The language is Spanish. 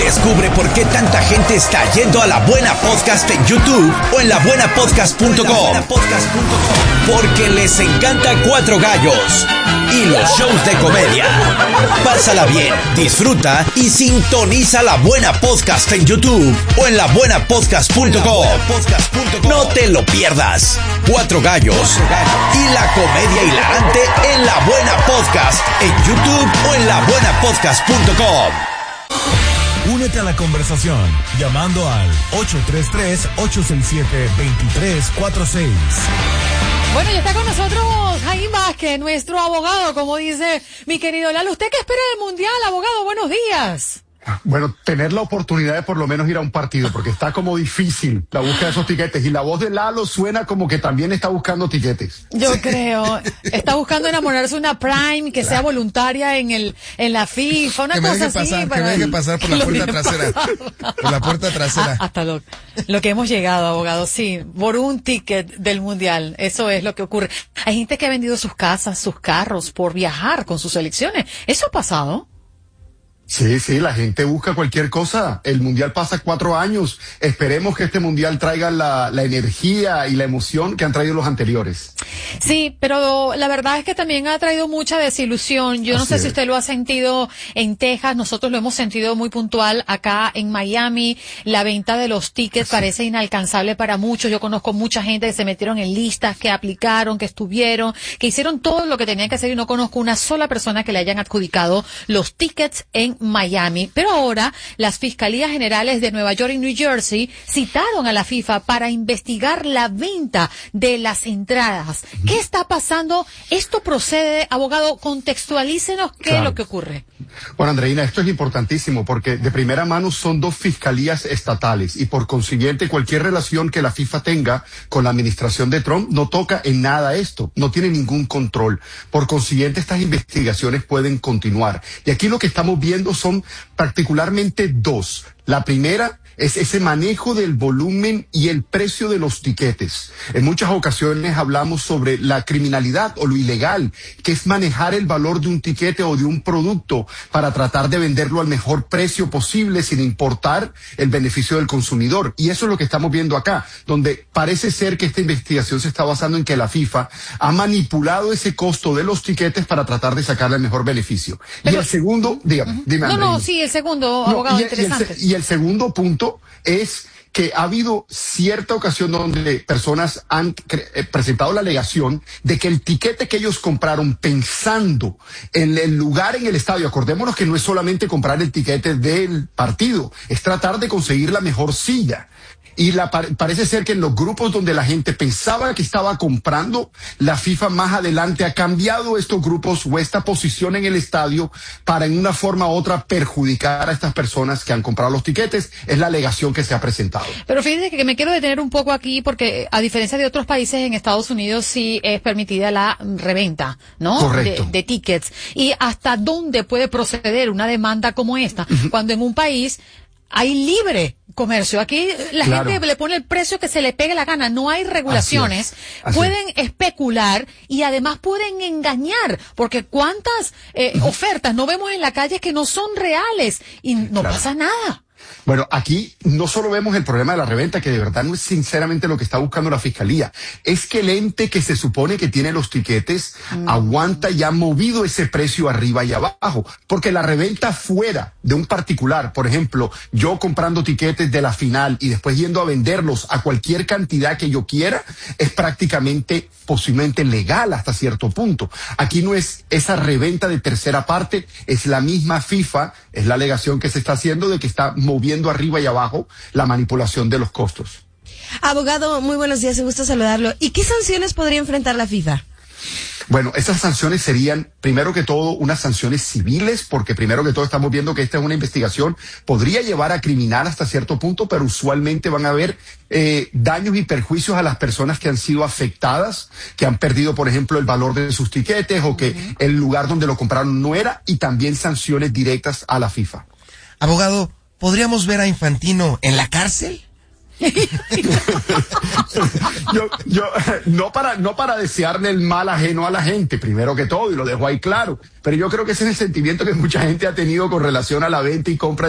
Descubre por qué tanta gente está yendo a La Buena Podcast en YouTube o en labuenapodcast.com. Porque les encanta Cuatro Gallos y los shows de comedia. Pásala bien, disfruta y sintoniza La Buena Podcast en YouTube o en labuenapodcast.com. No te lo pierdas. Cuatro Gallos y la comedia hilarante en La Buena Podcast en YouTube o en labuenapodcast.com. Únete a la conversación llamando al 833-867-2346. Bueno, ya está con nosotros Jaime Vázquez, nuestro abogado, como dice mi querido Lalo. ¿Usted qué espera del Mundial, abogado? Buenos días. Bueno, tener la oportunidad de por lo menos ir a un partido, porque está como difícil la búsqueda de esos tiquetes. Y la voz de Lalo suena como que también está buscando tiquetes. Yo creo. Está buscando enamorarse de una Prime que sea voluntaria en la FIFA, una cosa así. Que me deje pasar por la puerta trasera. Por la puerta trasera. Hasta lo que hemos llegado, abogado, sí, por un ticket del Mundial. Eso es lo que ocurre. Hay gente que ha vendido sus casas, sus carros por viajar con sus selecciones. ¿Eso ha pasado? Sí, la gente busca cualquier cosa. El Mundial pasa 4 años. Esperemos que este Mundial traiga la energía y la emoción que han traído los anteriores. Sí, pero la verdad es que también ha traído mucha desilusión. Yo no sé si usted lo ha sentido en Texas. Nosotros lo hemos sentido muy puntual acá en Miami. La venta de los tickets parece inalcanzable para muchos. Yo conozco mucha gente que se metieron en listas, que aplicaron, que estuvieron, que hicieron todo lo que tenían que hacer y no conozco una sola persona que le hayan adjudicado los tickets en Miami. Pero ahora las Fiscalías Generales de Nueva York y New Jersey citaron a la FIFA para investigar la venta de las entradas. ¿Qué está pasando? ¿Esto procede? Abogado, contextualícenos qué es lo que ocurre. Bueno, Andreina, esto es importantísimo porque de primera mano son 2 fiscalías estatales y por consiguiente cualquier relación que la FIFA tenga con la administración de Trump no toca en nada esto, no tiene ningún control. Por consiguiente, estas investigaciones pueden continuar. Y aquí lo que estamos viendo son particularmente 2. La primera es ese manejo del volumen y el precio de los tiquetes. En muchas ocasiones hablamos sobre la criminalidad o lo ilegal, que es manejar el valor de un tiquete o de un producto para tratar de venderlo al mejor precio posible sin importar el beneficio del consumidor. Y eso es lo que estamos viendo acá, donde parece ser que esta investigación se está basando en que la FIFA ha manipulado ese costo de los tiquetes para tratar de sacarle el mejor beneficio. Pero, y el segundo, dígame. Sí, el segundo, abogado, interesante. Y el segundo punto es que ha habido cierta ocasión donde personas han presentado la alegación de que el tiquete que ellos compraron pensando en el lugar en el estadio, acordémonos que no es solamente comprar el tiquete del partido, es tratar de conseguir la mejor silla. Y parece ser que en los grupos donde la gente pensaba que estaba comprando, la FIFA más adelante ha cambiado estos grupos o esta posición en el estadio para en una forma u otra perjudicar a estas personas que han comprado los tiquetes. Es la alegación que se ha presentado. Pero fíjense que me quiero detener un poco aquí porque a diferencia de otros países en Estados Unidos sí es permitida la reventa, ¿no? Correcto. De tickets. ¿Y hasta dónde puede proceder una demanda como esta? Cuando en un país hay libre comercio. Aquí la gente le pone el precio que se le pegue la gana. No hay regulaciones. Pueden especular y además pueden engañar. Porque cuántas ofertas no vemos en la calle que no son reales y no pasa nada. Bueno, aquí no solo vemos el problema de la reventa, que de verdad no es sinceramente lo que está buscando la fiscalía. Es que el ente que se supone que tiene los tiquetes aguanta y ha movido ese precio arriba y abajo. Porque la reventa fuera de un particular, por ejemplo, yo comprando tiquetes de la final y después yendo a venderlos a cualquier cantidad que yo quiera, es prácticamente posiblemente legal hasta cierto punto. Aquí no es esa reventa de tercera parte, es la misma FIFA, es la alegación que se está haciendo de que está moviendo arriba y abajo la manipulación de los costos. Abogado, muy buenos días, me gusta saludarlo. ¿Y qué sanciones podría enfrentar la FIFA? Bueno, esas sanciones serían, primero que todo, unas sanciones civiles, porque primero que todo estamos viendo que esta es una investigación, podría llevar a criminal hasta cierto punto, pero usualmente van a haber daños y perjuicios a las personas que han sido afectadas, que han perdido, por ejemplo, el valor de sus tiquetes o que el lugar donde lo compraron no era, y también sanciones directas a la FIFA. Abogado, ¿podríamos ver a Infantino en la cárcel? yo no para desearle el mal ajeno a la gente, primero que todo, y lo dejo ahí claro, pero yo creo que ese es el sentimiento que mucha gente ha tenido con relación a la venta y compra